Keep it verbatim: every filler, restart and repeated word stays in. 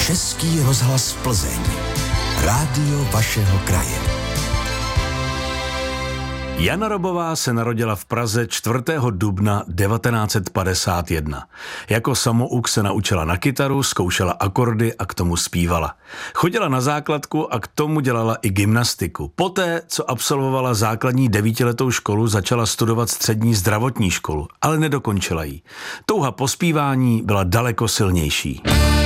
Český rozhlas Plzeň. Rádio vašeho kraje. Jana Robová se narodila v Praze čtvrtého dubna devatenáct set padesát jedna. Jako samouk se naučila na kytaru, zkoušela akordy a k tomu zpívala. Chodila na základku a k tomu dělala i gymnastiku. Poté, co absolvovala základní devítiletou školu, začala studovat střední zdravotní školu, ale nedokončila ji. Touha po zpívání byla daleko silnější.